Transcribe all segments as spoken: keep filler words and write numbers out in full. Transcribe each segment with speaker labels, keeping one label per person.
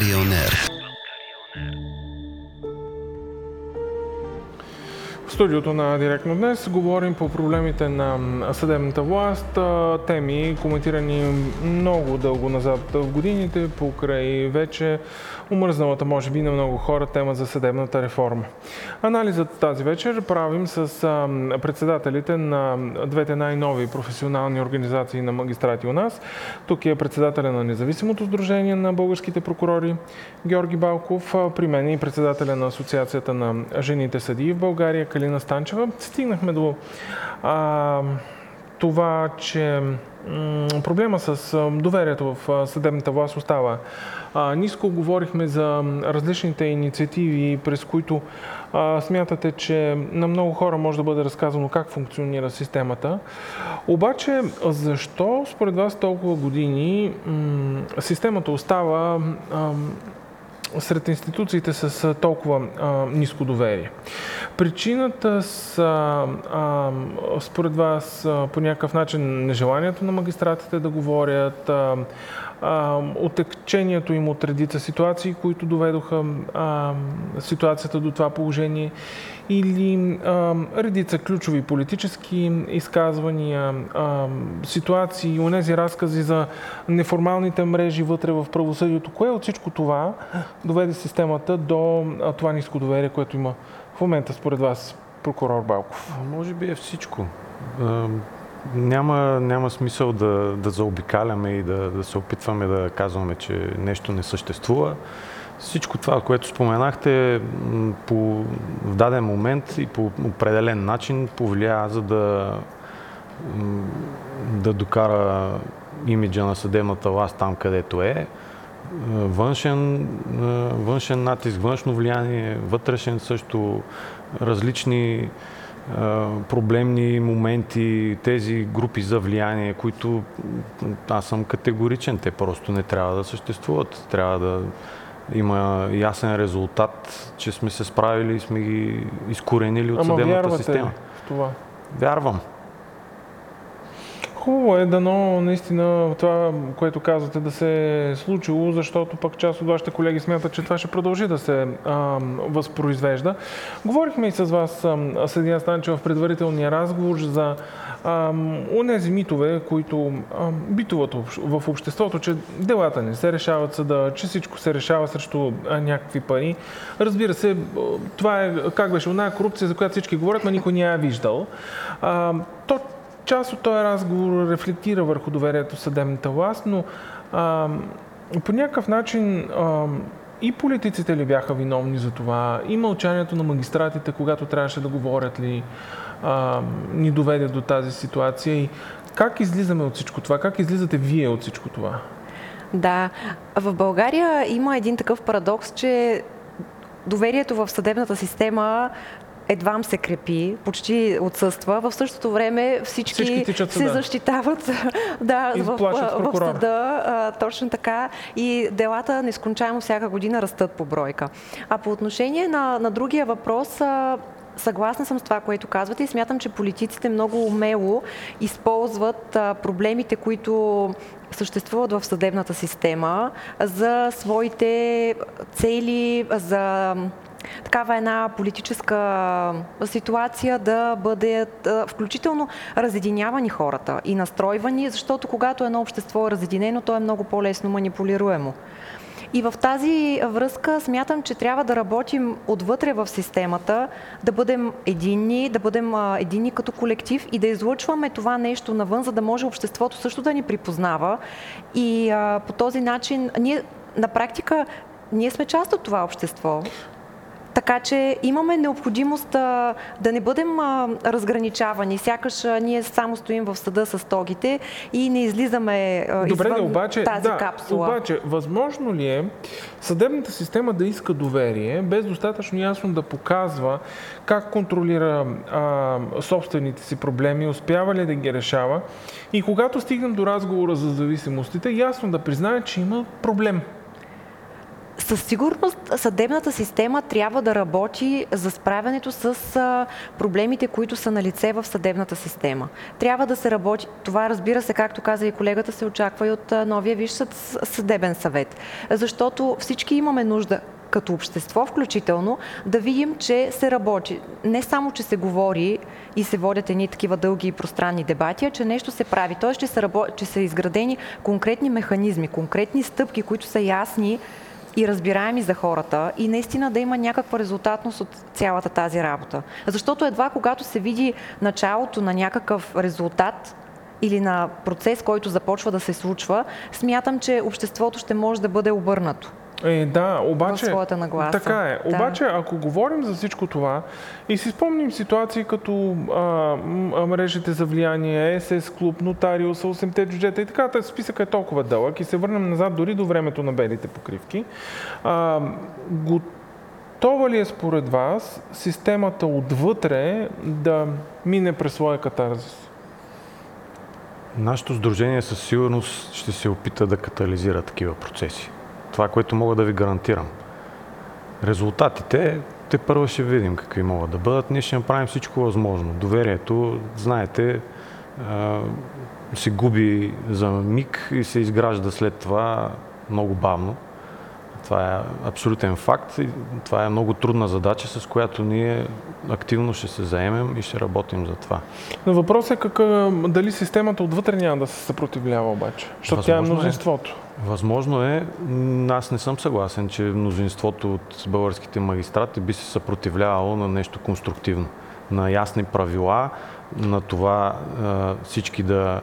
Speaker 1: България.онер.
Speaker 2: В студиото на Директно днес говорим по проблемите на съдебната власт, теми, коментирани много дълго назад в годините, покрай вече омръзналата, може би, на много хора тема за съдебната реформа. Анализът тази вечер правим с председателите на двете най-нови професионални организации на магистрати у нас. Тук е председателя на Независимото сдружение на българските прокурори Георги Балков, при мен и председателя на Асоциацията на жените съдии в България Калина Станчева. Стигнахме до а, това, че м, проблема с а, доверието в а, съдебната власт остава а, ниско. Говорихме за различните инициативи, през които а, смятате, че на много хора може да бъде разказано как функционира системата. Обаче, защо според вас толкова години м, системата остава а, сред институциите с толкова а, ниско доверие? Причината са, а, според вас, а, по някакъв начин нежеланието на магистратите да говорят, а, а, отекчението им от редица ситуации, които доведоха а, ситуацията до това положение, или а, редица ключови политически изказвания, а, ситуации, онези разкази за неформалните мрежи вътре в правосъдието. Кое от всичко това доведе системата до а, това ниско доверие, което има в момента според вас, прокурор Балков?
Speaker 3: А, може би е всичко. А, няма, няма смисъл да, да заобикаляме и да, да се опитваме да казваме, че нещо не съществува. Всичко това, което споменахте, по, в даден момент и по определен начин повлия, за да, да докара имиджа на съдебната власт там, където е. Външен, външен натиск, външно влияние, вътрешен също, различни проблемни моменти, тези групи за влияние, които аз съм категоричен, те просто не трябва да съществуват. Трябва да има ясен резултат, че сме се справили и сме ги изкоренили от
Speaker 2: Ама
Speaker 3: съдебната система.
Speaker 2: вярвате в това?
Speaker 3: Вярвам.
Speaker 2: Хубаво е, дано наистина това, което казвате, да се е случило, защото пък част от вашите колеги смятат, че това ще продължи да се а, възпроизвежда. Говорихме и с вас, а, съдия Станчева, в предварителния разговор за онези митове, които а, битуват в обществото, че делата не се решават в съда, че всичко се решава срещу а, някакви пари. Разбира се, това е, как беше, оная корупция, за която всички говорят, но никой не я е виждал. А, то част от този разговор рефлектира върху доверието в съдебната власт, но а, по някакъв начин а, и политиците ли бяха виновни за това, и мълчанието на магистратите, когато трябваше да говорят ли, а, ни доведе до тази ситуация, и как излизаме от всичко това? Как излизате вие от всичко това?
Speaker 4: Да, в България има един такъв парадокс, че доверието в съдебната система едвам се крепи, почти отсъства. В същото време всички, всички се защитават да, в, в съда, а, точно така, и делата нескончаемо всяка година растат по бройка. А по отношение на, на другия въпрос, а, съгласна съм с това, което казвате, и смятам, че политиците много умело използват а, проблемите, които съществуват в съдебната система, за своите цели, за такава една политическа ситуация да бъдат включително разединявани хората и настройвани, защото когато едно общество е разединено, то е много по-лесно манипулируемо. И в тази връзка смятам, че трябва да работим отвътре в системата, да бъдем единни, да бъдем единни като колектив и да излъчваме това нещо навън, за да може обществото също да ни припознава. И а, по този начин, ние на практика, ние сме част от това общество. Така че имаме необходимост а, да не бъдем а, разграничавани. Сякаш а, ние само стоим в съда с тогите и не излизаме а,
Speaker 2: Добре,
Speaker 4: извън
Speaker 2: да, обаче,
Speaker 4: тази
Speaker 2: да,
Speaker 4: капсула.
Speaker 2: Обаче, възможно ли е съдебната система да иска доверие, без достатъчно ясно да показва как контролира а, собствените си проблеми, успява ли да ги решава, и когато стигнем до разговора за зависимостите, ясно да признае, че има проблем?
Speaker 4: Със сигурност съдебната система трябва да работи за справянето с а, проблемите, които са на лице в съдебната система. Трябва да се работи. Това, разбира се, както каза и колегата, се очаква и от а, новия Висш съдебен съвет. Защото всички имаме нужда, като общество включително, да видим, че се работи. Не само, че се говори и се водят едни такива дълги и пространни дебати, а че нещо се прави. Тоест, че са, рабо... че са изградени конкретни механизми, конкретни стъпки, които са ясни и разбираеми за хората и наистина да има някаква резултатност от цялата тази работа. Защото едва когато се види началото на някакъв резултат или на процес, който започва да се случва, смятам, че обществото ще може да бъде обърнато.
Speaker 2: Е, да, обаче,
Speaker 4: в своята нагласа.
Speaker 2: Така е.
Speaker 4: Да.
Speaker 2: Обаче, ако говорим за всичко това и си спомним ситуации като а, мрежите за влияние, ес ес Клуб, Нотариус, осемте джуджета и така, тази списък е толкова дълъг и се върнем назад дори до времето на белите покривки. А, готова ли е според вас системата отвътре да мине през своя катарзис?
Speaker 3: Нашето сдружение със сигурност ще се опита да катализира такива процеси. Това, което мога да ви гарантирам. Резултатите, те първо ще видим какви могат да бъдат. Ние ще направим всичко възможно. Доверието, знаете, се губи за миг и се изгражда след това много бавно. Това е абсолютен факт и това е много трудна задача, с която ние активно ще се заемем и ще работим за това.
Speaker 2: Но въпросът е какъв, дали системата отвътре няма да се съпротивлява обаче, защото тя е мнозинството.
Speaker 3: Е. Възможно е. Аз не съм съгласен, че мнозинството от българските магистрати би се съпротивлявало на нещо конструктивно. На ясни правила, на това всички да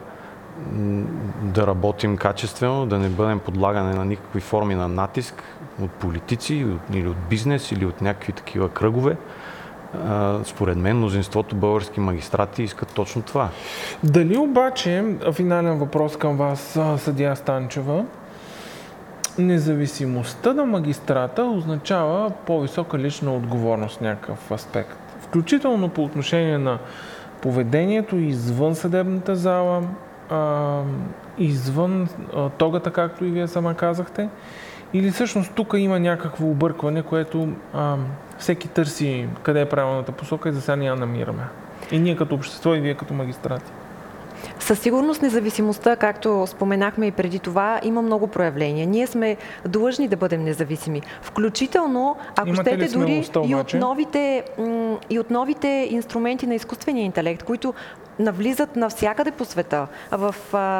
Speaker 3: да работим качествено, да не бъдем подлагани на никакви форми на натиск от политици или от бизнес или от някакви такива кръгове. Според мен мнозинството български магистрати искат точно това.
Speaker 2: Дали обаче, финален въпрос към вас, съдия Станчева, независимостта на магистрата означава по-висока лична отговорност в някакъв аспект? Включително по отношение на поведението извън съдебната зала, А, извън а, тогата, както и вие сама казахте, или всъщност тук има някакво объркване, което а, всеки търси къде е правилната посока и за сега ние намираме. И ние като общество, и вие като магистрати.
Speaker 4: Със сигурност независимостта, както споменахме и преди това, има много проявления. Ние сме длъжни да бъдем независими. Включително, ако щете, дори и от, новите, и от новите инструменти на изкуствения интелект, които навлизат навсякъде по света. В,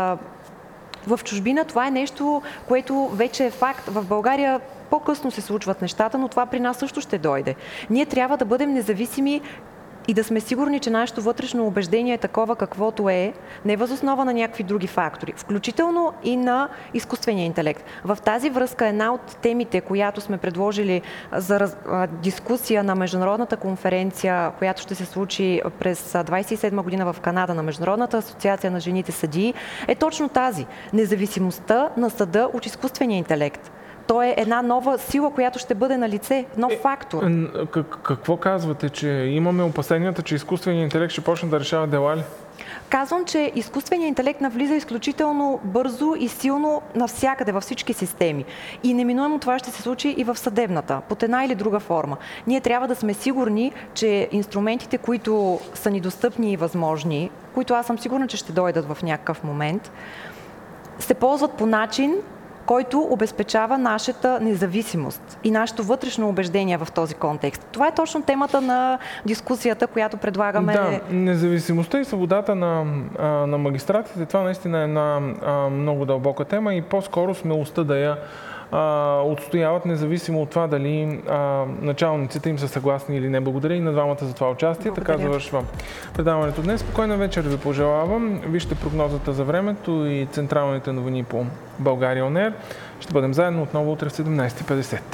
Speaker 4: в чужбина това е нещо, което вече е факт. В България по-късно се случват нещата, но това при нас също ще дойде. Ние трябва да бъдем независими и да сме сигурни, че нашето вътрешно убеждение е такова каквото е, не въз основа на някакви други фактори, включително и на изкуствения интелект. В тази връзка една от темите, която сме предложили за раз... дискусия на международната конференция, която ще се случи през двадесет и седма година в Канада на Международната асоциация на жените съдии, е точно тази – независимостта на съда от изкуствения интелект. То е една нова сила, която ще бъде на лице, нов фактор.
Speaker 2: Е, какво казвате, че имаме опасенията, че изкуственият интелект ще почне да решава дела ли?
Speaker 4: Казвам, че изкуственият интелект навлиза изключително бързо и силно навсякъде, във всички системи. И неминуемо това ще се случи и в съдебната, под една или друга форма. Ние трябва да сме сигурни, че инструментите, които са ни достъпни и възможни, които аз съм сигурна, че ще дойдат в някакъв момент, се ползват по начин, който обезпечава нашата независимост и нашето вътрешно убеждение в този контекст. Това е точно темата на дискусията, която предлагаме.
Speaker 2: Да, независимостта и свободата на, на магистратите, това наистина е една много дълбока тема и по-скоро смелостта да я отстояват, независимо от това дали а, началниците им са съгласни или не. Благодаря и на двамата за това участие.
Speaker 4: Благодаря.
Speaker 2: Така завършва предаването днес. Спокойна вечер ви пожелавам. Вижте прогнозата за времето и централните новини по България он Ер. Ще бъдем заедно отново утре в седемнадесет и петдесет.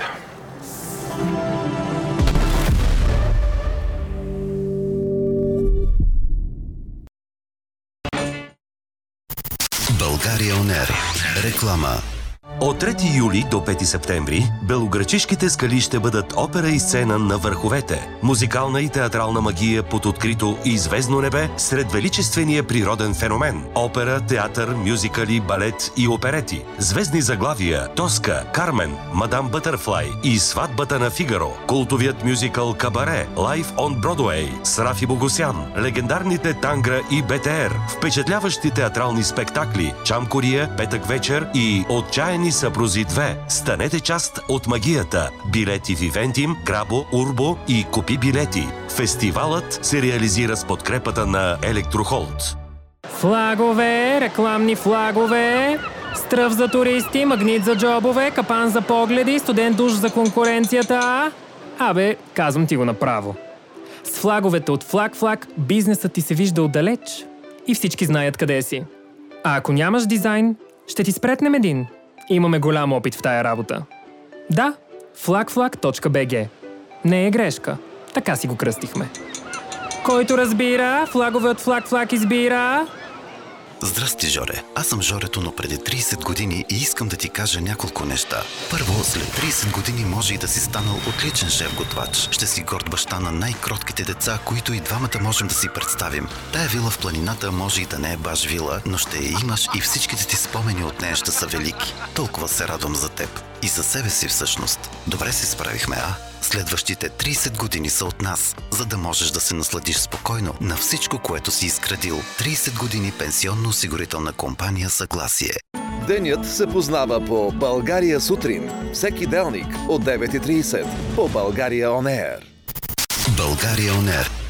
Speaker 1: България он Ер. Реклама. От трети юли до пети септември белоградчишките скали ще бъдат опера и сцена на върховете. Музикална и театрална магия под открито и звездно небе сред величествения природен феномен. Опера, театър, мюзикали, балет и оперети. Звездни заглавия Тоска, Кармен, Мадам Бътърфлай и Сватбата на Фигаро. Култовият мюзикъл Кабаре, Live on Broadway с Рафи Богосян. Легендарните Тангра и БТР. Впечатляващи театрални спектакли Чамкория, Петък вечер и Отчаяни съпрузи две. Станете част от магията. Билети в Ивентим, Грабо, Урбо и Купи билети. Фестивалът се реализира с подкрепата на Електрохолд.
Speaker 5: Флагове, рекламни флагове, стръв за туристи, магнит за джобове, капан за погледи, студент душ за конкуренцията. Абе, казвам ти го направо. С флаговете от Флаг-Флаг бизнесът ти се вижда отдалеч и всички знаят къде си. А ако нямаш дизайн, ще ти спретнем един. Имаме голям опит в тая работа. Да, флагфлаг точка би джи. Не е грешка. Така си го кръстихме. Който разбира, флагове от Флаг-Флаг избира...
Speaker 6: Здрасти, Жоре. Аз съм Жорето, но преди трийсет години и искам да ти кажа няколко неща. Първо, след трийсет години може и да си станал отличен шеф-готвач. Ще си горд баща на най-кротките деца, които и двамата можем да си представим. Тая вила в планината може и да не е баш вила, но ще я имаш и всичките ти спомени от нея ще са велики. Толкова се радвам за теб. И за себе си всъщност. Добре се справихме, а? Следващите трийсет години са от нас, за да можеш да се насладиш спокойно на всичко, което си изградил. трийсет години пенсионно-осигурителна компания Съгласие.
Speaker 7: Денят се познава по България сутрин. Всеки делник от девет и трийсет по България On Air.
Speaker 6: България On Air.